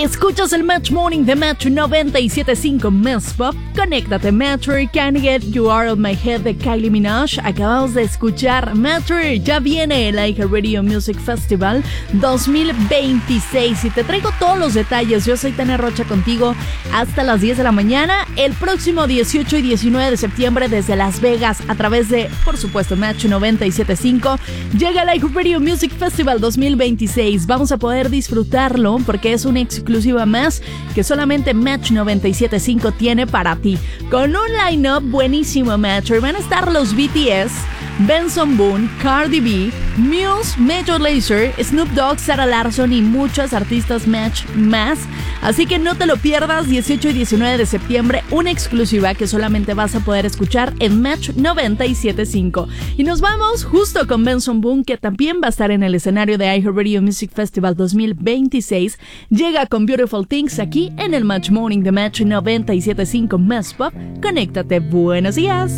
Escuchas el Match Morning de Match 97.5 Mess Pop. Conéctate, Matcher, Can't Get You Out of My Head de Kylie Minogue. Acabamos de escuchar Matcher. Ya viene el iHeartRadio Music Festival 2026 y te traigo todos los detalles. Yo soy Tania Rocha contigo hasta las 10 de la mañana. El próximo 18 y 19 de septiembre desde Las Vegas a través de, por supuesto, Match 97.5 llega el iHeartRadio Music Festival 2026. Vamos a poder disfrutarlo porque es una exclusiva más que solamente Match 97.5 tiene para ti. Con un line-up buenísimo, Matcher. Van a estar los BTS, Benson Boone, Cardi B, Muse, Major Lazer, Snoop Dogg, Sarah Larsson y muchos artistas Match más. Así que no te lo pierdas, 18 y 19 de septiembre, una exclusiva que solamente vas a poder escuchar en Match 97.5. Y nos vamos justo con Benson Boone, que también va a estar en el escenario de iHeartRadio Music Festival 2026. Llega con Beautiful Things aquí en el Match Morning de Match 97.5 Mess Pop. Conéctate, buenos días.